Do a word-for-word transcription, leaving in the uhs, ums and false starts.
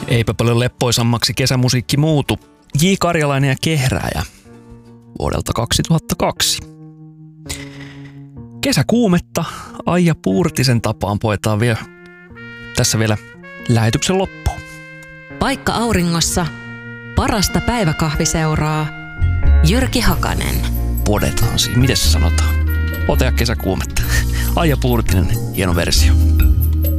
Eipä paljon leppoisammaksi kesämusiikki muutu. J. Karjalainen ja Kehrääjä vuodelta kaksituhattakaksi. Kesäkuumetta Aija Puurtisen tapaan poetaan vielä tässä vielä lähetyksen loppuun. Paikka auringossa, parasta päiväkahviseuraa, Jyrki Hakanen. Podetaan siinä. Miten se sanotaan? Otea kesäkuumetta. Aija Puurtinen, hieno versio.